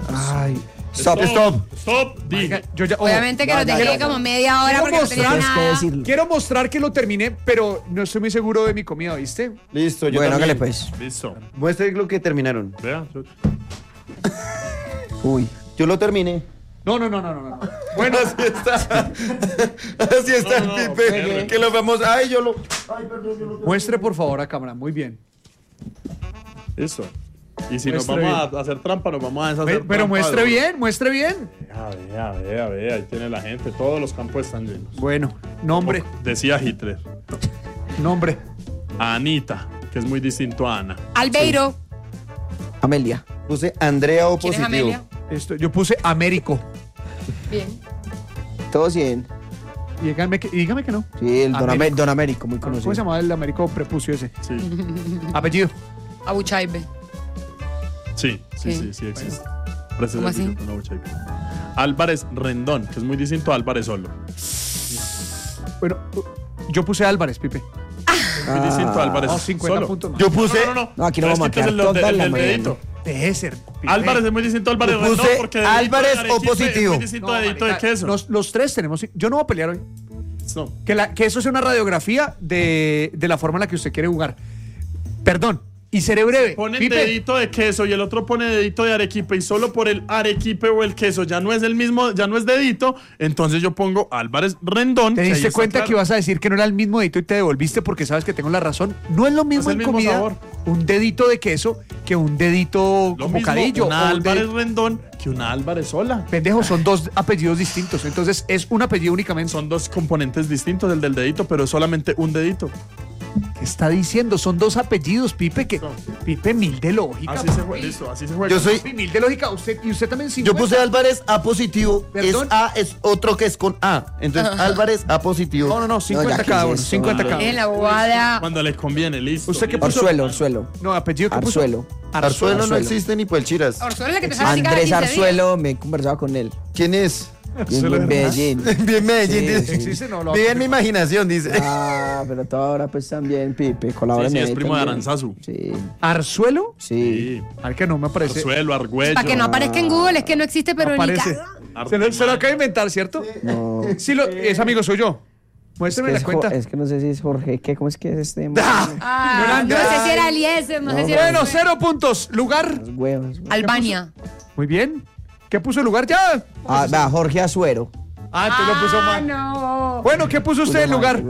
Ay. Stop. Marica, yo ya, Obviamente que lo dejé como media hora porque no tenía nada. Quiero mostrar que lo terminé, pero no estoy muy seguro de mi comida, ¿viste? Listo, yo Bueno, también. hágale pues. Listo. Muestre lo que terminaron. Vea. Uy. Yo lo terminé. No. Bueno, Así está. Así está el Pipe. Que lo vemos. Ay, yo lo. muestre por favor a cámara, muy bien. Listo. Y si nos Muestre vamos a hacer trampa, nos vamos a deshacer Pero muestre bien. Vea, ahí tiene la gente. Todos los campos están llenos. Bueno, nombre. Decía Hitler. Nombre. Anita, que es muy distinto a Ana. Albeiro. Amelia. Puse Andrea o ¿Quién es positivo. Amelia? Yo puse Américo. Bien. Todos bien. Y dígame que no. Sí, el Américo. Don Américo, muy conocido. ¿Cómo se llamaba el Américo prepucio ese? Sí. Apellido. Abuchaibe. Sí, Sí. existe. ¿Cómo así? Álvarez Rendón, que es muy distinto a Álvarez Solo. Bueno, yo puse Álvarez, Pipe. Muy distinto a Álvarez No, 50 Solo. puntos más. Yo puse. No, aquí no Pero vamos a es que quedar el del toda la del mañana. dedito. Deje ser. Pipe. Álvarez es muy distinto a Álvarez Yo Rendón puse porque dedito Álvarez de Arequipe o positivo. Es muy distinto No, a dedito de marica, queso. los tres tenemos. Yo no voy a pelear hoy. No. Que eso sea una radiografía de la forma en la que usted quiere jugar. Perdón. Y seré breve. Pone Pipe, dedito de queso y el otro pone dedito de arequipe y solo por el arequipe o el queso ya no es el mismo, ya no es dedito, entonces yo pongo Álvarez Rendón. ¿te que ahí diste está cuenta claro. que ibas a decir que no era el mismo dedito y te devolviste porque sabes que tengo la razón? No es lo mismo es el en mismo comida sabor. un dedito de queso que un dedito Lo como mismo bocadillo. una o un Álvarez dedito- Rendón que una Álvarez Sola. Pendejo, son dos apellidos distintos. Entonces es un apellido únicamente. Son dos componentes distintos, el del dedito, pero es solamente un dedito. ¿Qué está diciendo? Son dos apellidos, Pipe. Pipe, mil de lógica. Así se juega, listo, así se juega. Yo soy. Pipe, mil de lógica. Y usted también 50. Yo puse Álvarez A positivo. Perdón. Es A, es otro que es con A. Entonces Álvarez A positivo. No, 50 ya, cada ¿qué uno. es eso? 50 cada En uno. la bobada. Cuando les conviene, listo. ¿Usted qué puso? Orzuelo. No, apellido que puso. Arzuelo. Arzuelo no Arzuelo. existe ni por el Chiras. Orzuelo es la que te sale Andrés cada 15 Arzuelo, me he conversado con él. ¿Quién es? En Medellín. Bien Medellín. Sí, dice. sí. ¿Existe? No, lo Vive en mi imaginación, dice. Ah, pero toda ahora pues también, Pipe, colabora Sí, en es él primo de también. Aranzazu. Sí, ¿Arzuelo? sí. Al que no me aparece. Arzuelo, Argüello. Para que no aparezca en Google, es que no existe, pero ni aparece. cagada. Se lo acaba de inventar, ¿cierto? No. Sí, ese amigo soy yo. Muéstrame la cuenta. Es que no sé si es Jorge, ¿qué? ¿Cómo es que es este? Ah, no sé si era Eliezer, no sé si era Bueno, 0 puntos. Lugar. Los huevos. Albania. Muy bien. ¿Qué puso el lugar ya? Ah, va, Jorge Azuero. Ah, entonces lo puso mal. No. Bueno, ¿qué puso usted en lugar?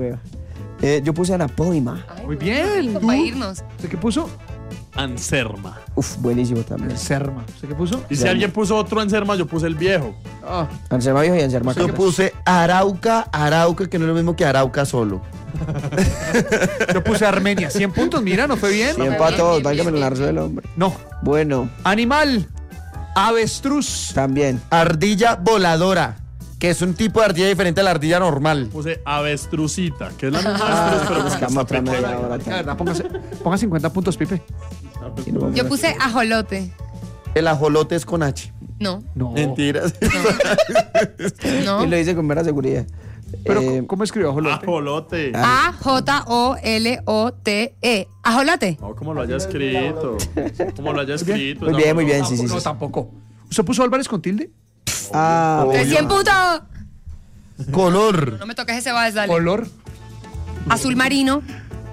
Yo puse Anapódima. Muy bien. Para irnos. ¿Usted qué puso? Anserma. Uf, buenísimo también. Serma. ¿Usted qué puso? Y si alguien puso otro Anserma, yo puse el viejo. Ah, Anserma Viejo y Anserma Yo Campos. puse Arauca, que no es lo mismo que Arauca solo. yo puse Armenia. 100 puntos, mira, ¿no fue bien? Bien para todos, válgame el Arzuelo, hombre. No. Bueno, Animal. Avestruz. también. Ardilla voladora, que es un tipo de ardilla diferente a la ardilla normal. Puse avestrucita, que es la misma avestruz, pero pues Buscamos otra pequeña. media hora. La verdad, ponga 50 puntos, Pipe. Yo puse ajolote. El ajolote es con H. No, No. Mentiras. no. Y lo dice con mera seguridad. Pero, ¿cómo escribió Ajolote? Ajolote. A-J-O-L-O-T-E. Ajolote. No, como lo haya escrito. Como lo haya escrito. Muy bien, muy bien, sí, sí. No, sí. tampoco. ¿Usted puso Álvarez con tilde? Ah, De 100 puntos. Color. No me toques ese va dale. Color. Azul marino.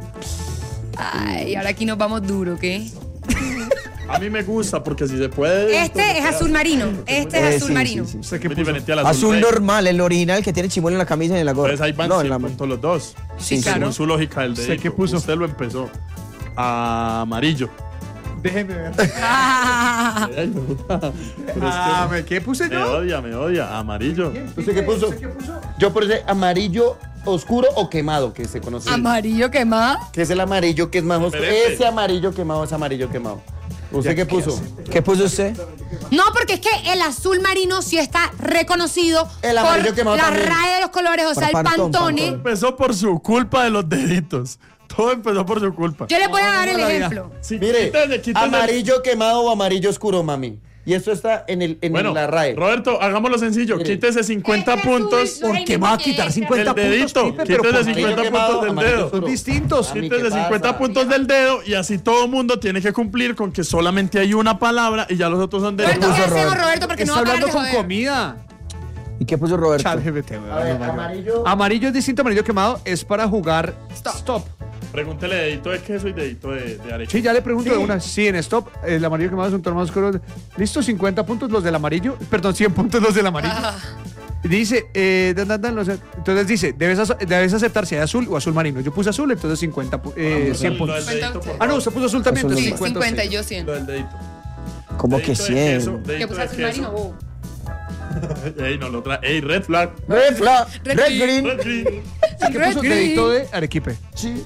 Ay, ahora aquí nos vamos duro, ¿qué? A mí me gusta porque si se puede. Este es azul marino. Este es azul sí, marino. sí, sí. ¿Usted qué Muy puso? diferente al Azul rey. normal, el original que tiene chimuelo en la camisa y en la gorra. Entonces ahí van No, en 100 la puntos los dos. Sí, Según claro. su lógica del ¿Usted dedito. qué puso? Usted lo empezó. Amarillo. Déjeme ver. Ah, Ay, me gusta. Pero es que ¿Qué puse me yo? odia. Amarillo. ¿Usted qué puso? Yo puse amarillo oscuro o quemado, que se conoce. amarillo quemado. Que es el amarillo que es más oscuro. Diferente. Ese amarillo quemado es amarillo quemado. ¿Usted qué puso? ¿Qué puso usted? No, porque es que el azul marino sí está reconocido El amarillo por quemado la también. RAE de los colores, o sea, el Pantón, Pantone. Empezó por su culpa de los deditos. Todo empezó por su culpa. Yo les voy a dar el la vida. ejemplo. Sí, Mire, quítale. amarillo quemado o amarillo oscuro, mami. Y esto está en Bueno, la RAE. Roberto, hagámoslo sencillo. Mire. Quítese 50 puntos No ¿Por es qué el me va a mismo quitar que 50 del dedito. puntos, Pipe? Pero Quítese ¿por qué? 50 puntos del dedo. Son distintos. A mí, Quítese ¿qué 50 pasa? puntos del dedo y así todo mundo tiene que cumplir con que solamente hay una palabra y ya los otros son de Roberto, ¿qué puso hacemos, Roberto? Roberto? Porque no Está va a parar hablando de con joder. comida. ¿Y qué puso Roberto? ChatGPT, weón. A ver, amarillo. Amarillo es distinto, amarillo quemado es para jugar stop. Pregúntele dedito de queso y dedito de arequipe. Sí, ya le pregunto Sí. de una. Sí, en stop, el amarillo quemado es un tono más oscuro. Listo, 50 puntos los del amarillo. Perdón, 100 puntos los del amarillo. Dice, entonces dice, debes aceptar si hay azul o azul marino. Yo puse azul, entonces 100 Lo puntos. del dedito, por Ah, favor. no, usted puso azul también, Azul entonces Sí, 50, 50 y yo 100. Lo del dedito. ¿Cómo que Dedito de queso, 100? ¿Qué dedito puse de azul marino? queso. bobo? Ey, no lo trae. Ey, red flag. Red flag, Red red green. Red green. ¿Qué puso? Green. Dedito de Arequipe. Sí.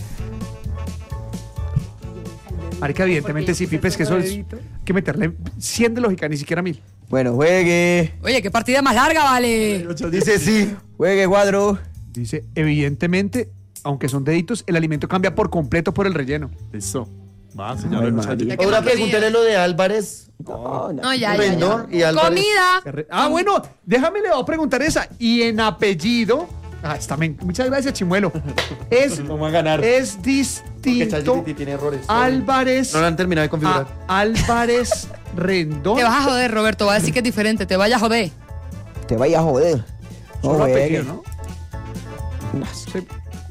Marica, evidentemente sí, Pipe, es que eso es. Hay que meterle 100 de lógica, ni siquiera 1000. Bueno, juegue. Oye, qué partida más larga, vale. Dice sí. Juegue, cuadro. Dice, evidentemente, aunque son deditos, el alimento cambia por completo por el relleno. Listo. Va, Ay, señor. María. ¿Qué Ahora más quería? pregúntele lo de Álvarez. No, No, ya, ya, Rendón ya. y Álvarez. Comida. Ah, bueno, déjame le voy a preguntar esa. Y en apellido. Ah, está bien. Muchas gracias, Chimuelo. Es, Vamos a ganar. es Que distinto. ChatGPT tiene errores. Álvarez. No lo han terminado de configurar. Álvarez Rendón. Te vas a joder, Roberto. Va a decir que es diferente. Te vayas a joder. te vaya a joder. No Solo juegue. apellido, ¿no? Sí.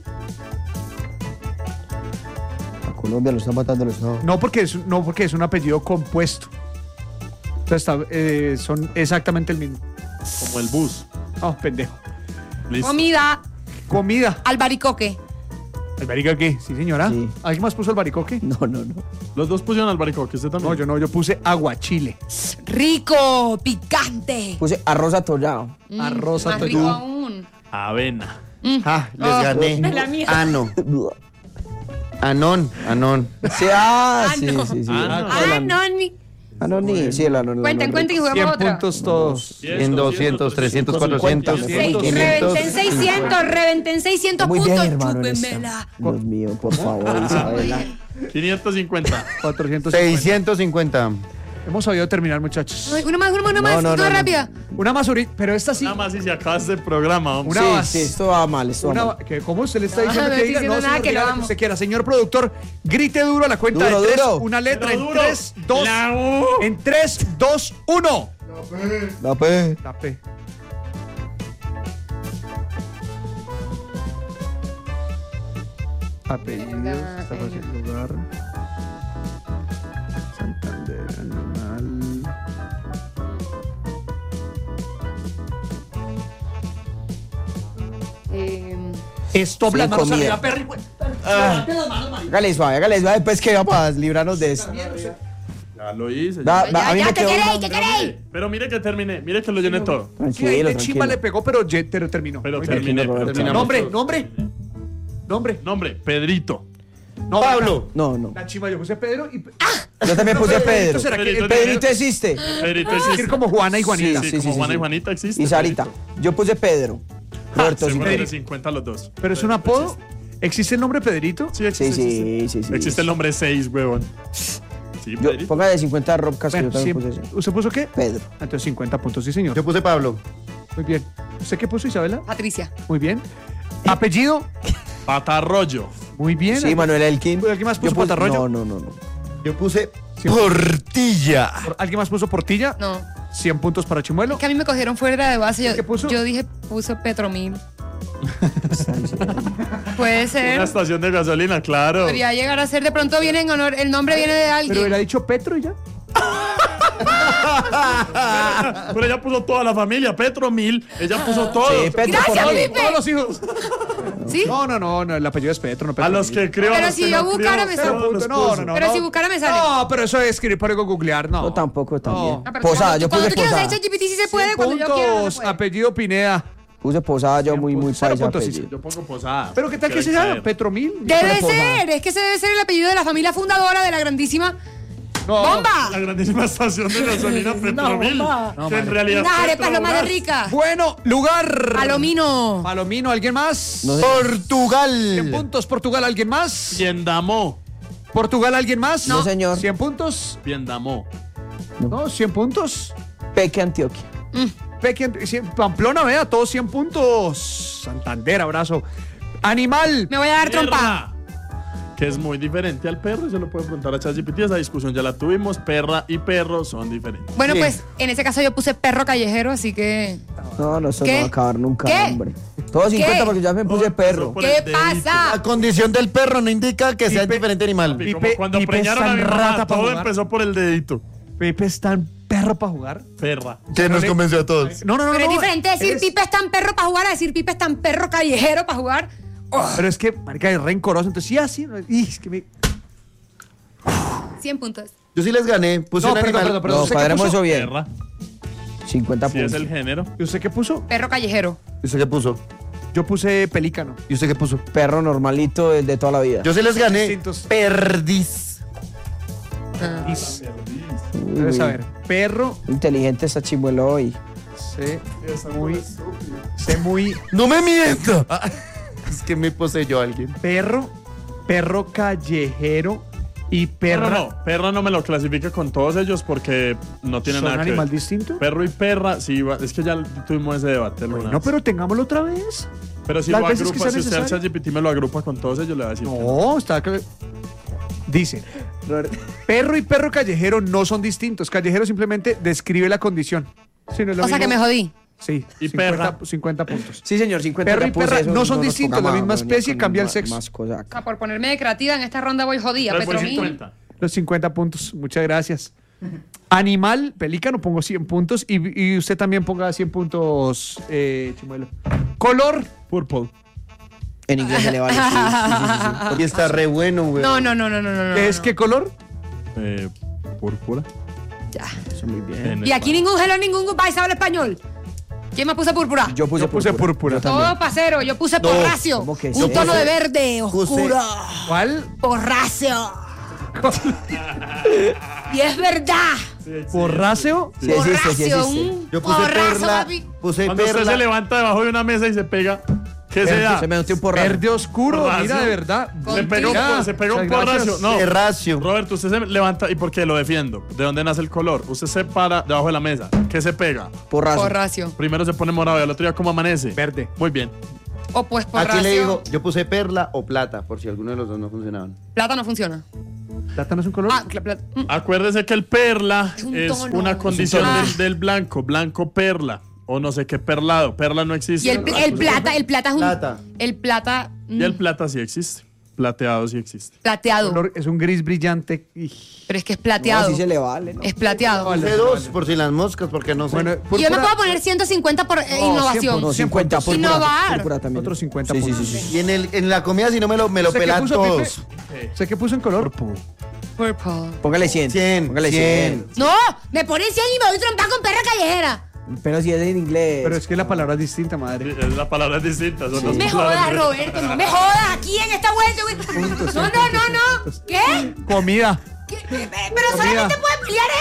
A Colombia lo está matando el Estado. No porque es un apellido compuesto. Entonces son exactamente el mismo. Como el bus. Oh, pendejo. Listo. Comida. Comida. Albaricoque. ¿Albaricoque? Sí, señora. Sí. ¿Alguien más puso albaricoque? No, no, no. Los dos pusieron albaricoque. ¿Usted también? No, yo puse aguachile. Rico. Picante. Puse arroz atollado. Arroz Más rico atollado. aún. Avena. Ah, les Oh, gané. la mía. Ano. Anón. Sí, sí, no. sí, sí. Ah, no, ni. Anoni. Sí, el anoni. Cuenten, cuenten y 100 jugamos otra. puntos todos. 100, 200, 300, 400, 600, 500. reventen 600, reventen 600 Muy bien, puntos. hermano. en esta. Chúpenmela. Dios mío, por favor, Isabela. 550. 450. 650. Hemos sabido terminar, muchachos. Ay, una más, No, no, una no. rápida. Una más ahorita, pero esta sí. Nada más si se acaba este programa, hombre. Una Sí, más. sí, esto va mal, esto va Una, mal. ¿Cómo usted le está No, diciendo no que estoy diga? diciendo nada, señor, que lo diga amo. usted quiera. Señor productor, grite duro a la cuenta Duro, de 3. duro. Una letra Pero en duro. 3, 2. La U. En 3, 2, 1. La P. La P. Apellidos, está fácil lugar. Santander, animal. Stop Sí, las manos comida. arriba, perri. Hágale suave, después que vamos a librarnos de esto. Ya lo hice. Da- ya. va, a mí Ya, me ¿qué quedó queréis? una- ¿Qué queréis? Pero mire que terminé. Mire que lo llené todo. Sí, ahí Tranquilo, de chimba le tranquilo. pegó, pero terminó. Pero Muy bien. terminé. Roberto. pero Terminamos. terminé. Nombre. Nombre, Pedrito. No, Pablo. No, no. La chimba, yo puse Pedro y. Yo también puse Pedro. ¿Será que Pedrito, Pedrito existe. Pedrito decir existe. como Juana y Juanita? Sí, Sí, como sí, Juana sí. y Juanita existe. Y Sarita. Pedrito. Yo puse Pedro. Roberto, sí, Seguro de Pedro. 50 los dos. ¿Pero es un apodo? ¿Existe el nombre Pedrito? Sí, existe. Sí, sí, existe. sí, sí. Existe el nombre 6, huevón. Sí, Yo, Pedrito. ponga de 50 Robcas que Bueno, yo también sí. puse así. ¿Usted puso qué? Pedro. Entonces 50 puntos, sí, señor. Yo puse Pablo. Muy bien. ¿Usted qué puso, Isabela? Patricia. Muy bien. ¿Apellido? Patarroyo. Muy bien. Sí, Manuel Elkin. ¿Alguien más puso Yo puse- Patarroyo? No, no, no, no. Yo puse Sí. Portilla. ¿Alguien más puso Portilla? No. 100 puntos para Chimuelo. Que a mí me cogieron fuera de base. Yo, ¿Qué puso? Yo dije, puso Petromil. Puede Una ser. estación de gasolina, claro. Podría llegar a ser. De pronto viene en honor. El nombre viene de Pero alguien. él ha dicho Petro y ya. Pero ella puso toda la familia, Petromil. Ella puso todo. Sí, Petro Gracias, por mí. Pipe. Todos los hijos. ¿Sí? No, el apellido es Petro, no Petro. A los que creo. Pero a los si que yo no buscara creo, me todos sale. los No, puso. no. Si buscara me sale. No, pero eso es escribir para googlear, no. No, tampoco también. No. Ah, pero Posada, yo cuando puse tú quieras posada. hacer GPT sí se puede. 100 Cuando yo quiera no se puntos, puede. apellido Pineda. Puse posada yo muy, muy 0 paisa puntos, sí, apellido. Yo pongo posada. Pero ¿qué tal que se Quiero llama? caer. Petromil. Debe Posada. ser. Es que ese debe ser el apellido de la familia fundadora de la grandísima No. Bomba. La grandísima estación de gasolina Petromil. que en realidad. Unas es arepas lo más de Petrobras. ricas. Bueno, lugar. Palomino. Palomino, ¿alguien más? No sé. 100 Portugal. puntos, Portugal, ¿alguien más? Piendamó. Portugal, ¿alguien más? No, señor. 100 puntos. Piendamó. No, 100 puntos. Peque Antioquia. Pamplona, vea, todos 100 puntos. Santander, abrazo. Animal. Me voy a dar trompa. Perra, que es muy diferente al perro, y se lo puede preguntar a ChatGPT. Esa discusión ya la tuvimos. Perra y perro son diferentes. Bueno, Sí. pues en ese caso yo puse perro callejero, así que. No, eso ¿Qué? no va a acabar nunca, ¿Qué? hombre. Todo 50 porque ya me puse perro. Por ¿Qué el dedito. pasa? La condición del perro no indica que sea Pipe- diferente animal. Y como Pipe- cuando Pipe preñaron es a mi tan mamá, rata para todo jugar. empezó por el dedito. Pepe es tan perro para jugar. Perra. Que nos convenció a todos. No. Pero es diferente decir eres- Pipe es tan perro para jugar a decir Pipe es tan perro callejero para jugar. Oh, Pero es que, marica, es rencoroso. Entonces, sí, así. Y es que me... 100 puntos. Yo sí les gané. Puse No, un perdón, animal. perdón. No, ¿usted qué cuadremos puso? eso bien. Perra. 50 Si es puntos. el género. ¿Y usted qué puso? Perro callejero. ¿Y usted qué puso? Yo puse pelícano. ¿Y usted qué puso? Perro normalito de toda la vida. Yo sí les gané. Distintos. Perdiz. Debes saber. Perro, Inteligente esa chimuelo hoy. sé muy ¡No me mienta! Es que me poseyó alguien. perro callejero y perra. Perra no me lo clasifica con todos ellos porque no tiene ¿Son nada que animal ver. distinto? Perro y perra, sí, es que ya tuvimos ese debate. alguna No, vez. pero tengámoslo otra vez. Pero si las lo veces que agrupa, sea si usted al necesario. ChatGPT me lo agrupa con todos ellos, le va a decir. que No, está claro. Dice, perro y perro callejero no son distintos. Callejero simplemente describe la condición. Sí, no es lo O sea que mismo. me jodí. Sí, Y 50, perra. 50 puntos. Sí, señor, 50 Perro ya y puse, perra eso no son nos distintos, ponga la misma más, especie, con cambia el más- sexo. Más cosas O acá. sea, por ponerme de creativa en esta ronda voy jodida, Pero fue Petromín. 50. Los 50 puntos, muchas gracias. Animal, pelícano, pongo 100 puntos. Y usted también ponga 100 puntos, Chimuelo. Color, Purple. En inglés se le vale. Sí. Y está re bueno, güey. No. ¿qué es qué color? Púrpura. Ya. Eso muy bien. Y aquí ningún hello, ningún goodbye sabe español. ¿Quién me puse púrpura? Yo puse púrpura. Yo también. Todo pasero, yo puse porracio. ¿cómo que Un sí? tono de verde oscuro. ¿Cuál? Porracio. Y es verdad. ¿Porráceo? Sí existe, sí Porracio, existe. un Yo puse porrazo, perla. papi. Puse Cuando usted se perla. levanta debajo de una mesa y se pega, ¿qué se da? Se me metió un porra. Verde oscuro, Porracio. mira, de verdad. Se pega Mira, se pega un muchas porracio. gracias. No. Terracio. Roberto, usted se levanta y ¿por qué lo defiendo? ¿De dónde nace el color? Usted se para debajo de la mesa. ¿Qué se pega? Porrazo. Porracio. Primero se pone morado y al otro día ¿cómo amanece? Verde. Muy bien. O pues porracio. Aquí le digo, yo puse perla o plata, por si alguno de los dos no funcionaban. Plata no funciona. ¿Plátano es un color? Plata. Acuérdese que el perla Es un es tono. una condición Ah. del blanco. Blanco perla. O no sé qué perlado. Perla no existe. Y el plata es un. Plata. El plata. Y el plata sí existe. Plateado sí existe. Plateado. Color- es un gris brillante. Pero es que es No, plateado. así se le vale, ¿no? Es plateado. Puse dos por si las moscas, porque no sé. Bueno, Y yo me púrpura, puedo poner 150 por innovación. No, 50 puntos. púrpura. Innovar. Púrpura también. Otros 50 Sí, sí, puntos. sí, sí. Y en la comida, si no me lo ¿Usted qué pelan puso, todos. Pipe? ¿Usted qué puso en color? Purple. Póngale 100. 100, Póngale 100. No, me ponen 100 y me doy trompa con perra callejera. Pero si es en inglés. Pero es que la palabra es distinta, madre. La palabra es distinta. Son dos Me palabras jodas, diferentes. Roberto, no me jodas. Aquí en esta vuelta, güey. No. ¿Qué? Comida. Pero solamente puede pelear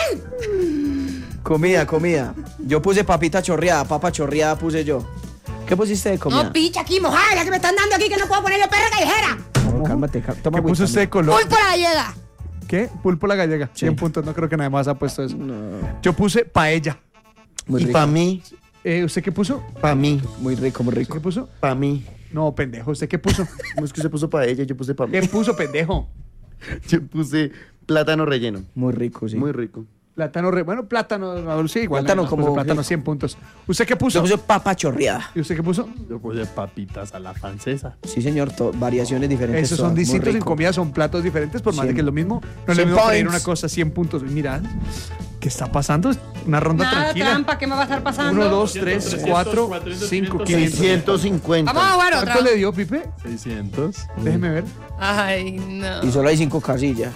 él. Comida. Yo puse papita chorreada. Papa chorreada puse yo. ¿Qué pusiste de comida? No, picha aquí, mojada, la que me están dando aquí, que no puedo poner yo perra callejera. No, cálmate. Toma ¿Qué puso agüita, usted de color? Pulpo la gallega. ¿Qué? Pulpo la gallega. 100 puntos. No creo que nadie más ha puesto eso. Yo puse paella. Muy Y rico. para mí, ¿Usted qué puso? para mí, Muy rico, muy ¿Usted rico. qué puso? para mí. No, pendejo. ¿Usted qué puso? No es que se puso para ella, yo puse para mí. ¿Qué puso, pendejo? Yo puse plátano relleno. Muy rico, sí. Muy rico. Plátano, bueno, plátano, sí, igual. Plátano además, como- puso plátano 100 puntos. ¿Usted qué puso? Yo puse papa chorreada. ¿Y usted qué puso? Yo puse papitas a la francesa. Sí, señor. Variaciones diferentes. Esos son todas, muy distintos en rico. comida, son platos diferentes, por más de 100. que es lo mismo. No es 100 lo mismo pedir points. una cosa, 100 puntos. Mira, ¿qué está pasando? Una ronda Nada, tranquila. trampa, ¿qué me va a estar pasando? 1, 2, 3, 300, 4, 400, 5, 500. 650. Vamos a jugar otra. ¿Cuánto le dio, Pipe? 600. Déjeme ver. Ay, no. Y solo hay 5 casillas.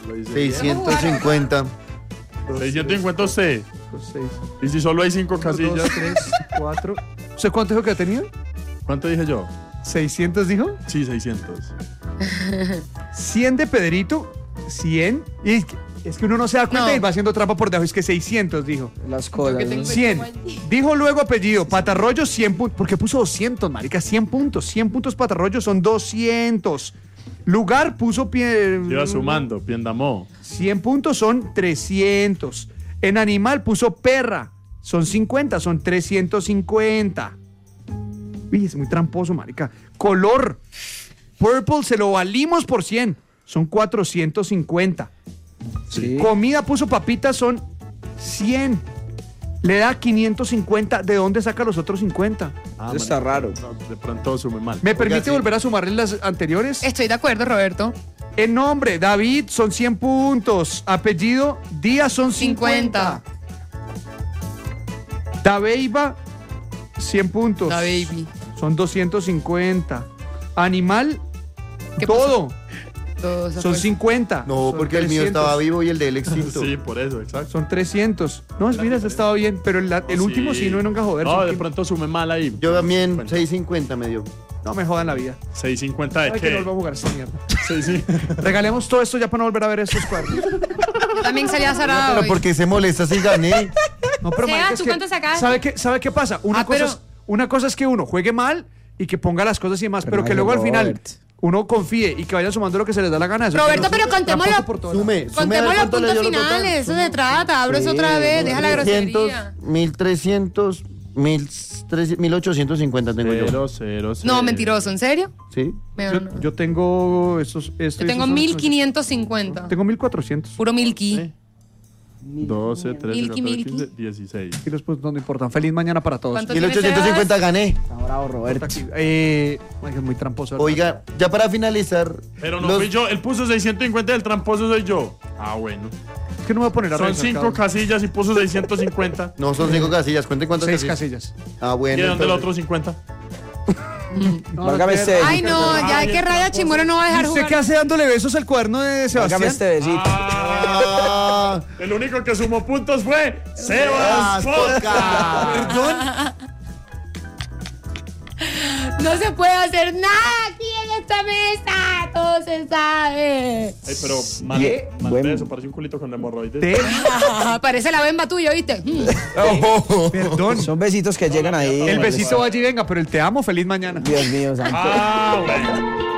650. 650 usted. 6, Y si solo hay 5 2, casillas. 3, 4. ¿Usted cuánto dijo que tenía? ¿Cuánto dije yo? 600 dijo. Sí, 600. 100 de Pedrito, 100. Y es que uno no se da cuenta No. y va haciendo trampa por debajo. Es que 600 dijo. Las cosas. que tengo- ¿no? 100. Dijo luego apellido. Patarroyo, 100 puntos. ¿Por qué puso 200, marica? 100 puntos. 100 puntos Patarroyo son 200. Lugar puso pie. Iba sumando, Piendamó. 100 puntos son 300. En animal puso perra. Son 50, son 350. Uy, es muy tramposo, marica. Color. Purple se lo valimos por 100. Son 450. Sí. Comida puso papitas, son 100. Le da 550. ¿De dónde saca los otros 50? Eso está raro. No, de pronto sume mal. ¿Me permite sí. volver a sumarle las anteriores? Estoy de acuerdo, Roberto. El nombre, David, son 100 puntos. Apellido, Díaz, son 50. Dabeiba, 100 puntos. La baby. Son 250. Animal, ¿Qué todo. Todos Son 50. No, Son porque el mío 300. estaba vivo y el de él extinto. Sí, por eso, exacto. Son 300. No, mira, ese estaba bien, pero el último sí no nunca joder. No, son de 15. pronto sume mal ahí. Yo también 650 me dio. No me jodan la vida. 650 de Ay, que no qué. vuelva a jugar esta mierda. Sí, sí. Regalemos todo esto ya para no volver a ver estos cuadros. Yo también salía zarada Pero hoy. ¿por qué se molesta si gané? No, pero Sebas, marica, es ¿tú que- cuánto sacaste? ¿Sabe qué pasa? Una cosa es que uno juegue mal y que ponga las cosas y demás, pero Pero que no, luego al final Robert. uno confíe y que vaya sumando lo que se les da la gana. Eso Roberto, no- pero contémoslo. tampoco por todo lado. Sume. Contemos los ¿cuánto le puntos dio lo total? finales, eso se trata. Abro eso Sí, otra vez, no, deja la 300, grosería. 1300, 1850 tengo yo. 0, 0, 0. No, mentiroso, ¿en serio? ¿Sí? Yo tengo estos. Yo tengo 1550. Tengo 1400. Puro milky. Sí. 12, 13, Milky, 14, milky. 15, 16. Y después no importan. Feliz mañana para todos. ¿Cuánto? 1850 gané. Está bravo, Roberto. Ay, es muy tramposo. ¿verdad? Oiga, ya para finalizar. Pero no los- fui yo. Él puso 650 y el tramposo soy yo. Ah, bueno. Es que no me voy a poner a Son revisar 5 cada uno. casillas y puso 650. No, son 5 casillas. Cuenten cuántas 6 casillas. casillas. Ah, ¿Y bueno. de dónde el entonces- otro 50? No, Válgame no, este. Ay, no, ya Ay, que el raya tramposo. Chimuelo no va a dejar ¿Y usted jugar. qué hace dándole besos al cuaderno de Válgame Sebastián? este besito. Ah, El único que sumó puntos fue Sebas Podcast. Perdón. No se puede hacer nada aquí en esta mesa. Todo se sabe. Ay, pero mal, ¿Qué? mal Bueno. de eso, parece un culito con hemorroides. Parece la bemba tuya, ¿viste? Perdón. Son besitos que llegan ahí. El besito vaya y venga, pero el te amo, feliz mañana. Dios mío, santo. Ah, bueno.